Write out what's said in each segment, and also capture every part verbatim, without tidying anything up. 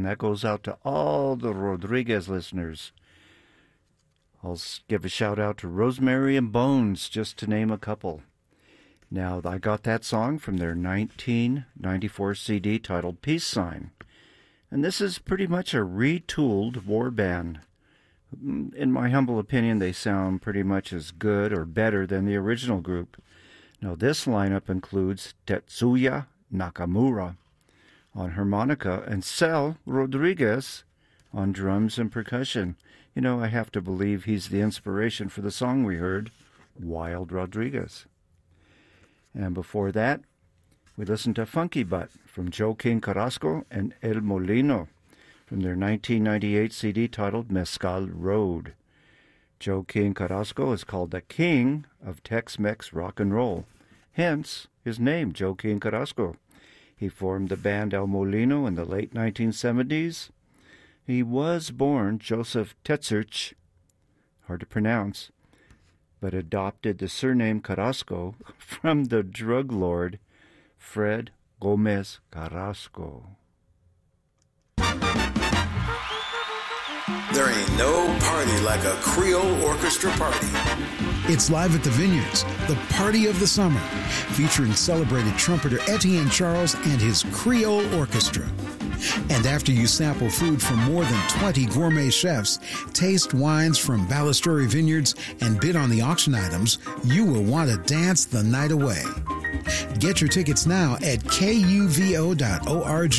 and that goes out to all the Rodriguez listeners. I'll give a shout out to Rosemary and Bones, just to name a couple. Now, I got that song from their nineteen ninety-four C D titled Peace Sign. And this is pretty much a retooled war band. In my humble opinion, they sound pretty much as good or better than the original group. Now, this lineup includes Tetsuya Nakamura on harmonica and Sal Rodriguez on drums and percussion. You know, I have to believe he's the inspiration for the song we heard, Wild Rodriguez. And before that, we listened to Funky Butt from Joe King Carrasco and El Molino from their nineteen ninety-eight C D titled Mezcal Road. Joe King Carrasco is called the king of Tex-Mex rock and roll, hence his name, Joe King Carrasco. He formed the band El Molino in the late nineteen seventies. He was born Joseph Tetzerch, hard to pronounce, but adopted the surname Carrasco from the drug lord Fred Gomez Carrasco. There ain't no party like a Creole orchestra party. It's live at the Vineyards, the party of the summer, featuring celebrated trumpeter Etienne Charles and his Creole Orchestra. And after you sample food from more than twenty gourmet chefs, taste wines from Ballasturi Vineyards, and bid on the auction items, you will want to dance the night away. Get your tickets now at K U V O dot org.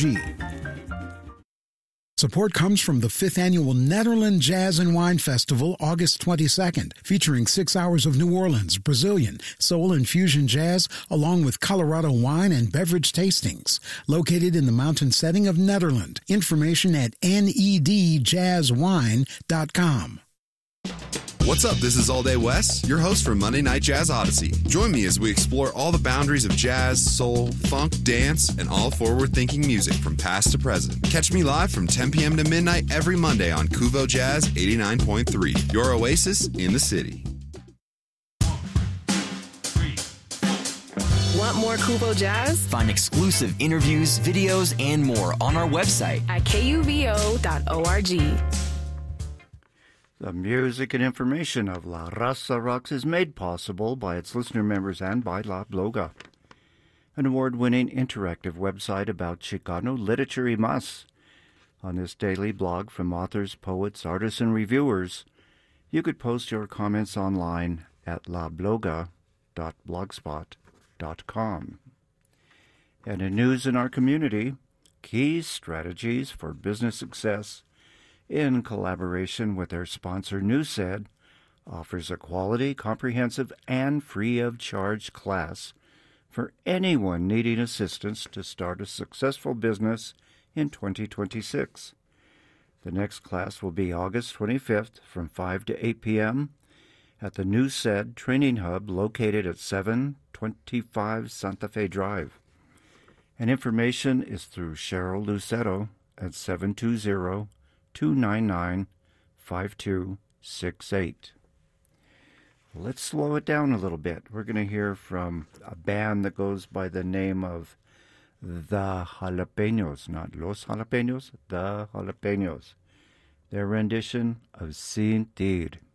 Support comes from the fifth Annual Nederland Jazz and Wine Festival, August twenty-second, featuring six hours of New Orleans, Brazilian, soul and fusion jazz, along with Colorado wine and beverage tastings. Located in the mountain setting of Nederland. Information at N E D jazz wine dot com. What's up? This is All Day Wes, your host for Monday Night Jazz Odyssey. Join me as we explore all the boundaries of jazz, soul, funk, dance, and all forward-thinking music from past to present. Catch me live from ten p.m. to midnight every Monday on Kuvo Jazz eighty-nine point three, your oasis in the city. Want more Kuvo Jazz? Find exclusive interviews, videos, and more on our website at K U V O dot org. The music and information of La Raza Rocks is made possible by its listener members and by La Bloga, an award-winning interactive website about Chicano literature y más. On this daily blog from authors, poets, artists, and reviewers, you could post your comments online at la bloga dot blogspot dot com. And in news in our community, key strategies for business success, in collaboration with their sponsor Newsed, offers a quality, comprehensive, and free-of-charge class for anyone needing assistance to start a successful business in twenty twenty-six. The next class will be August twenty-fifth from five to eight p.m. at the Newsed Training Hub located at seven twenty-five Santa Fe Drive. And information is through Cheryl Lucero at seven two zero, two nine nine, five two six eight. Let's slow it down a little bit. We're going to hear from a band that goes by the name of The Jalapenos, not Los Jalapenos, The Jalapenos. Their rendition of Sin Tir.